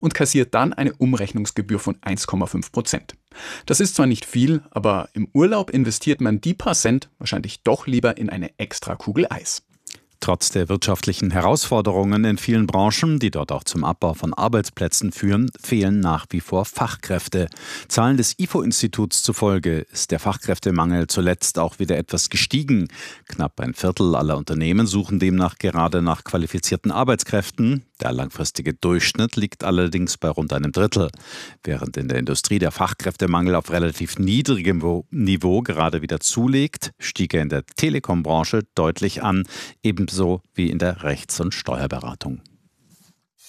und kassiert dann eine Umrechnungsgebühr von 1,5%. Das ist zwar nicht viel, aber im Urlaub investiert man die paar Cent wahrscheinlich doch lieber in eine extra Kugel Eis. Trotz der wirtschaftlichen Herausforderungen in vielen Branchen, die dort auch zum Abbau von Arbeitsplätzen führen, fehlen nach wie vor Fachkräfte. Zahlen des IFO-Instituts zufolge ist der Fachkräftemangel zuletzt auch wieder etwas gestiegen. Knapp ein Viertel aller Unternehmen suchen demnach gerade nach qualifizierten Arbeitskräften. Der langfristige Durchschnitt liegt allerdings bei rund einem Drittel. Während in der Industrie der Fachkräftemangel auf relativ niedrigem Niveau gerade wieder zulegt, stieg er in der Telekom-Branche deutlich an, ebenso wie in der Rechts- und Steuerberatung.